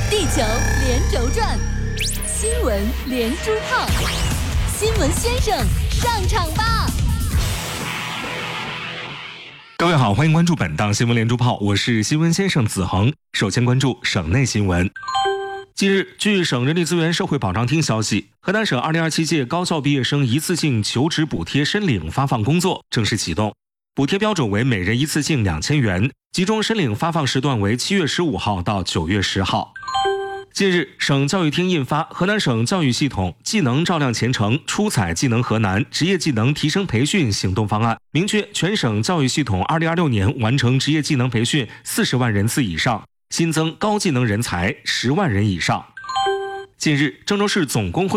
地球连轴转，新闻连珠炮，新闻先生上场吧！ 各位好，欢迎关注本档新闻连珠炮，我是新闻先生子恒。首先关注省内新闻。近日，据省人力资源社会保障厅消息，河南省2027届高校毕业生一次性求职补贴申领发放工作正式启动，补贴标准为每人一次性2000元，集中申领发放时段为7月15号到9月10号。近日，省教育厅印发《河南省教育系统技能照亮前程，出彩技能河南职业技能提升培训行动方案》，明确全省教育系统2026年完成职业技能培训40万人次以上，新增高技能人才10万人以上。近日，郑州市总工会